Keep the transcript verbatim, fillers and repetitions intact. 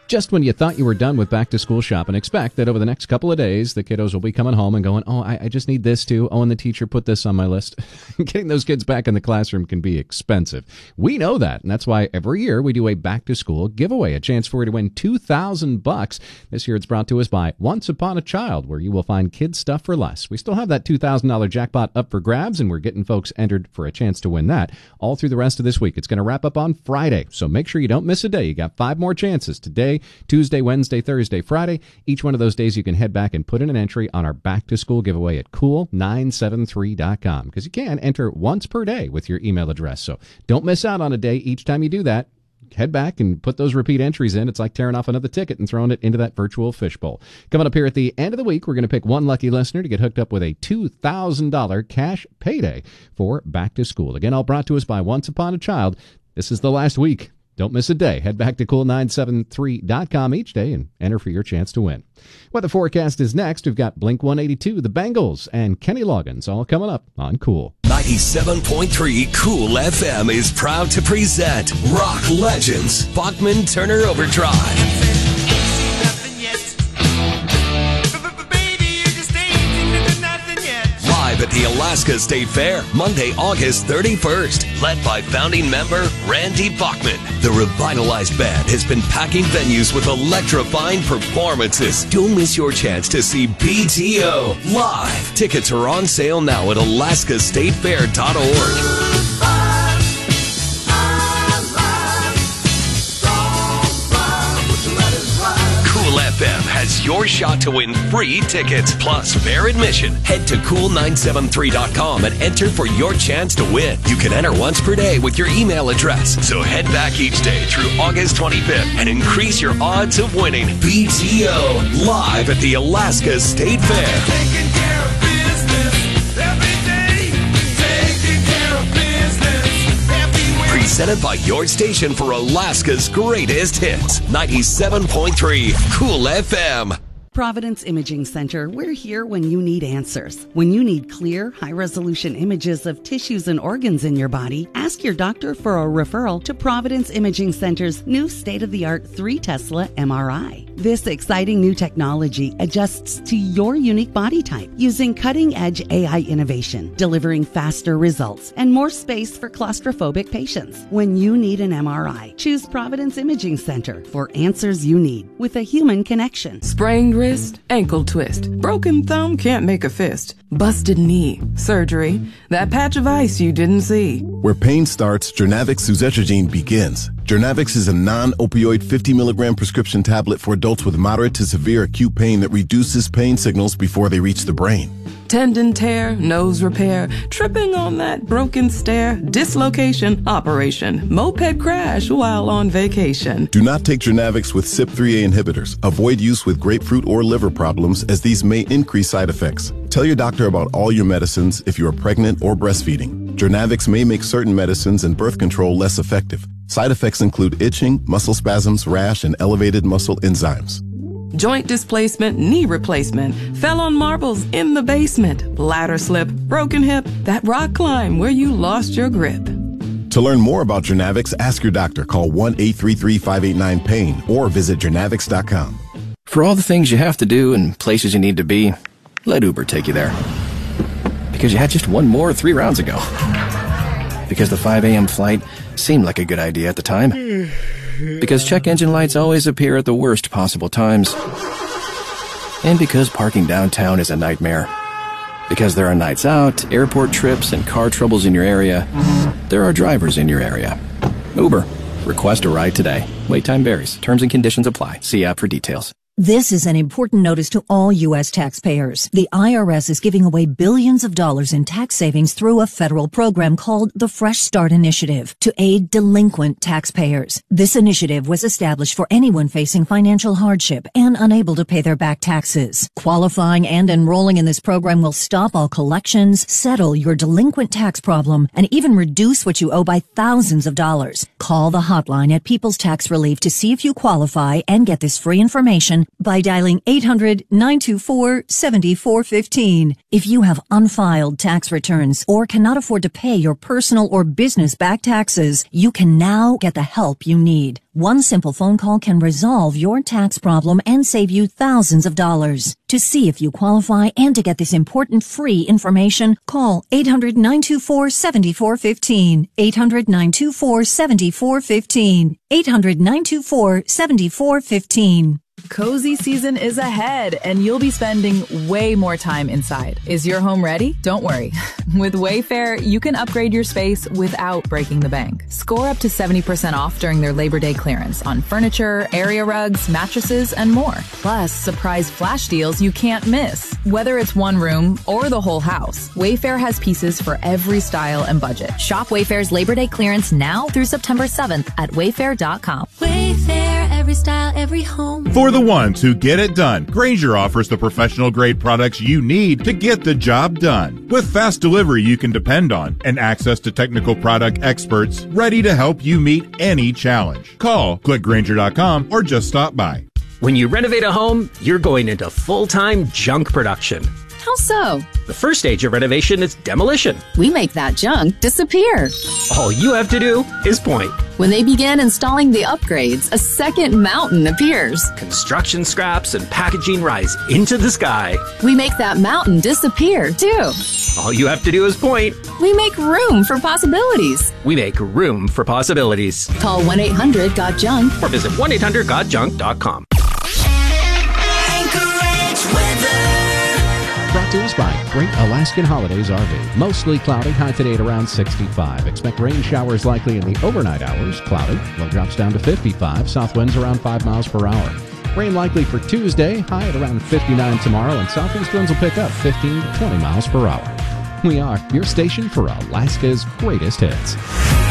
Just when you thought you were done with back-to-school shopping, expect that over the next couple of days, the kiddos will be coming home and going, oh, I, I just need this too. Oh, and the teacher put this on my list. Getting those kids back in the classroom can be expensive. We know that, and that's why every year we do a back-to-school giveaway, a chance for you to win two thousand bucks. This year it's brought to us by Once Upon a Child, where you will find kids stuff for less. We still have that two thousand dollars jackpot up for grabs, and we're getting folks entered for a chance to win that all through the rest of this week. It's going to wrap up on Friday, so make sure you don't miss a day. You got five more chances today, Tuesday, Wednesday, Thursday, Friday. Each one of those days you can head back and put in an entry on our back-to-school giveaway at cool nine seven three dot com, because you can enter once per day with your email address. So don't miss out on a day each time you do that. Head back and put those repeat entries in. It's like tearing off another ticket and throwing it into that virtual fishbowl. Coming up here at the end of the week, we're going to pick one lucky listener to get hooked up with a two thousand dollars cash payday for back to school. Again, all brought to us by Once Upon a Child. This is the last week. Don't miss a day. Head back to cool nine seven three dot com each day and enter for your chance to win. Weather forecast is next. We've got Blink one eighty-two, The Bengals, and Kenny Loggins all coming up on Cool. ninety-seven point three Cool F M is proud to present Rock Legends, Bachman Turner Overdrive. Live at the Alaska State Fair, Monday, August thirty-first. Led by founding member Randy Bachman. The revitalized band has been packing venues with electrifying performances. Don't miss your chance to see B T O live. Tickets are on sale now at alaska state fair dot org. Cool F M has your shot to win free tickets plus fair admission. Head to cool nine seven three dot com and enter for your chance to win. You can enter once per day with your email address. So head back each day through August twenty-fifth and increase your odds of winning. B T O live at the Alaska State Fair. Taking care of business every day. Taking care of business everywhere. Presented by your station for Alaska's greatest hits. ninety-seven point three Cool F M. Providence Imaging Center, we're here when you need answers. When you need clear, high-resolution images of tissues and organs in your body, ask your doctor for a referral to Providence Imaging Center's new state-of-the-art three Tesla M R I. This exciting new technology adjusts to your unique body type using cutting-edge A I innovation, delivering faster results and more space for claustrophobic patients. When you need an M R I, choose Providence Imaging Center for answers you need with a human connection. Sprained wrist, ankle twist, broken thumb can't make a fist, busted knee, surgery, that patch of ice you didn't see. Where pain starts, Jernavix suzetrigine begins. Jernavix is a non-opioid fifty milligram prescription tablet for adults with moderate to severe acute pain that reduces pain signals before they reach the brain. Tendon tear, nose repair, tripping on that broken stair, dislocation, operation, moped crash while on vacation. Do not take Jernavix with C Y P three A inhibitors. Avoid use with grapefruit or liver problems, as these may increase side effects. Tell your doctor about all your medicines if you are pregnant or breastfeeding. Jernavix may make certain medicines and birth control less effective. Side effects include itching, muscle spasms, rash, and elevated muscle enzymes. Joint displacement, knee replacement, fell on marbles in the basement, bladder slip, broken hip, that rock climb where you lost your grip. To learn more about Jernavix, ask your doctor. Call one eight three three, five eight nine, pain or visit jernavix dot com. For all the things you have to do and places you need to be, let Uber take you there. Because you had just one more three rounds ago. Because the five a.m. flight seemed like a good idea at the time. Because check engine lights always appear at the worst possible times. And because parking downtown is a nightmare. Because there are nights out, airport trips, and car troubles in your area, there are drivers in your area. Uber. Request a ride today. Wait time varies. Terms and conditions apply. See app for details. This is an important notice to all U S taxpayers. The I R S is giving away billions of dollars in tax savings through a federal program called the Fresh Start Initiative to aid delinquent taxpayers. This initiative was established for anyone facing financial hardship and unable to pay their back taxes. Qualifying and enrolling in this program will stop all collections, settle your delinquent tax problem, and even reduce what you owe by thousands of dollars. Call the hotline at People's Tax Relief to see if you qualify and get this free information by dialing eight hundred, nine two four, seven four one five. If you have unfiled tax returns or cannot afford to pay your personal or business back taxes, you can now get the help you need. One simple phone call can resolve your tax problem and save you thousands of dollars. To see if you qualify and to get this important free information, call eight hundred, nine two four, seven four one five, eight hundred, nine two four, seven four one five, eight hundred, nine two four, seven four one five. Cozy season is ahead, and you'll be spending way more time inside. Is your home ready? Don't worry. With Wayfair, you can upgrade your space without breaking the bank. Score up to seventy percent off during their Labor Day clearance on furniture, area rugs, mattresses, and more. Plus, surprise flash deals you can't miss. Whether it's one room or the whole house, Wayfair has pieces for every style and budget. Shop Wayfair's Labor Day clearance now through September seventh at wayfair dot com. Wayfair, every style, every home. For the ones who get it done, Grainger offers the professional grade products you need to get the job done. With fast delivery you can depend on and access to technical product experts ready to help you meet any challenge. Call, click Grainger dot com, or just stop by. When you renovate a home, you're going into full-time junk production. How so? The first stage of renovation is demolition. We make that junk disappear. All you have to do is point. When they begin installing the upgrades, a second mountain appears. Construction scraps and packaging rise into the sky. We make that mountain disappear, too. All you have to do is point. We make room for possibilities. We make room for possibilities. Call one eight hundred got junk or visit one eight hundred got junk dot com. Brought to us by Great Alaskan Holidays R V. Mostly cloudy, high today at around sixty-five. Expect rain showers likely in the overnight hours. Cloudy, low drops down to fifty-five. South winds around five miles per hour. Rain likely for Tuesday, high at around fifty-nine tomorrow, and southeast winds will pick up fifteen to twenty miles per hour. We are your station for Alaska's greatest hits.